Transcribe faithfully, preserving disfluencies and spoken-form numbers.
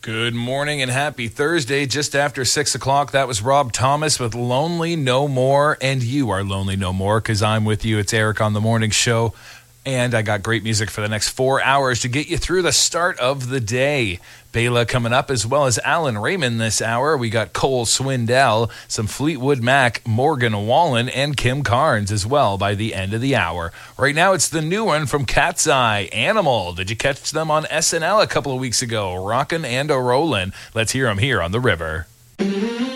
Good morning and happy Thursday. Just after six o'clock, that was Rob Thomas with Lonely No More. And you are lonely no more because I'm with you. It's Eric on the morning show. And I got great music for the next four hours to get you through the start of the day. Bela coming up, as well as Alan Raymond this hour. We got Cole Swindell, some Fleetwood Mac, Morgan Wallen, and Kim Carnes as well by the end of the hour. Right now, it's the new one from Cat's Eye, Animal. Did you catch them on S N L a couple of weeks ago? Rockin' and a Rollin'. Let's hear them here on The River.